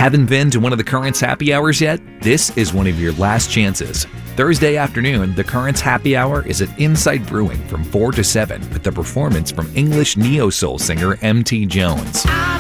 Haven't been to one of the Currents happy hours yet? This is one of your last chances. Thursday afternoon, the Currents happy hour is at Inside Brewing from 4 to 7 with the performance from English neo-soul singer M.T. Jones.